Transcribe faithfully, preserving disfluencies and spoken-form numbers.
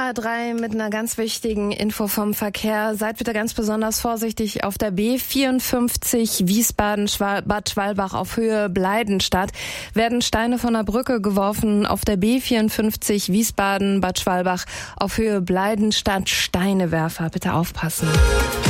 A drei mit einer ganz wichtigen Info vom Verkehr. Seid bitte ganz besonders vorsichtig auf der B vierundfünfzig Wiesbaden-Bad Schwalbach auf Höhe Bleidenstadt. Werden Steine von der Brücke geworfen auf der B vierundfünfzig Wiesbaden-Bad Schwalbach auf Höhe Bleidenstadt. Steinewerfer, bitte aufpassen.